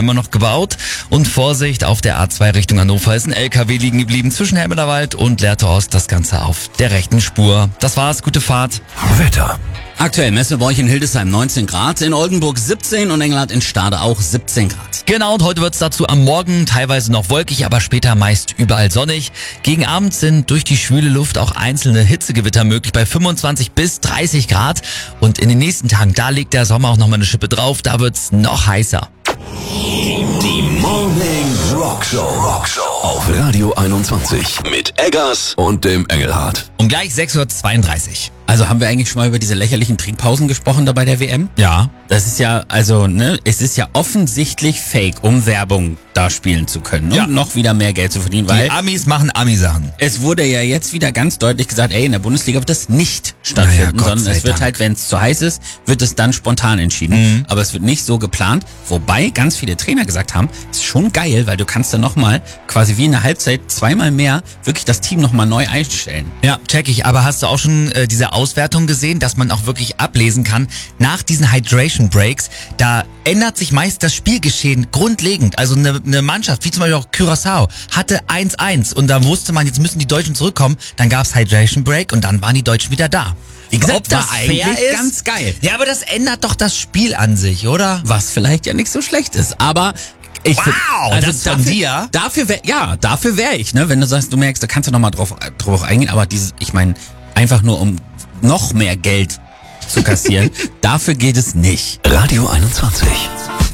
immer noch gebaut. Und Vorsicht, auf der A2 Richtung Hannover ist ein LKW liegen geblieben zwischen Helmelerwald und Lehrterhorst. Das Ganze auf der rechten Spur. Das war's, gute Fahrt. Wetter. Aktuell Messeborch in Hildesheim 19 Grad, in Oldenburg 17 und Engelhardt in Stade auch 17 Grad. Genau, und heute wird's dazu am Morgen teilweise noch wolkig, aber später meist überall sonnig. Gegen Abend sind durch die schwüle Luft auch einzelne Hitzegewitter möglich bei 25 bis 30 Grad. Und in den nächsten Tagen, da legt der Sommer auch nochmal eine Schippe drauf, da wird's noch heißer. Die Morning Rockshow auf Radio 21 mit Eggers und dem Engelhardt. Um gleich 6.32 Uhr. Also haben wir eigentlich schon mal über diese lächerlichen Trinkpausen gesprochen da bei der WM? Ja. Das ist ja, also, es ist ja offensichtlich fake, um Werbung da spielen zu können, um noch wieder mehr Geld zu verdienen, weil Die Amis machen Ami-Sachen. es wurde ja jetzt wieder ganz deutlich gesagt, in der Bundesliga wird das nicht stattfinden, Gott sondern sei es wird Dank. halt, wenn es zu heiß ist, wird es dann spontan entschieden. Aber es wird nicht so geplant, wobei ganz viele Trainer gesagt haben, ist schon geil, weil du kannst dann nochmal quasi wie in der Halbzeit zweimal mehr wirklich das Team nochmal neu einstellen. Ja, check ich. Aber hast du auch schon diese Auswertung gesehen, dass man auch wirklich ablesen kann, nach diesen Hydration Breaks, da ändert sich meist das Spielgeschehen grundlegend. Also eine Mannschaft, wie zum Beispiel auch Curaçao, hatte 1-1 und da wusste man, jetzt müssen die Deutschen zurückkommen. Dann gab's Hydration Break und dann waren die Deutschen wieder da. Wie gesagt, Ob das fair ist? Ganz geil. Ja, aber das ändert doch das Spiel an sich, oder? Was vielleicht ja nicht so schlecht ist, aber ich Wow, find, das von dir? Dafür wäre ich, ne, wenn du sagst, du merkst, da kannst du nochmal drauf eingehen, aber ich meine, einfach nur um noch mehr Geld zu kassieren, dafür geht es nicht. Radio 21.